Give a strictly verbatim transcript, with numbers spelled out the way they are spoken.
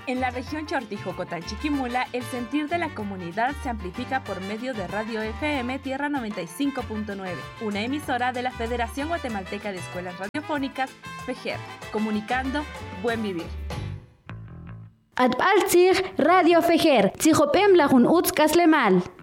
En la región Chortijocotán-Chiquimula, el sentir de la comunidad se amplifica por medio de Radio F M Tierra noventa y cinco punto nueve, una emisora de la Federación Guatemalteca de Escuelas Radiofónicas, FEGER, comunicando Buen Vivir. Atbaltzig Radio FEGER, Tzijopem Lajun Utz Kaslemal.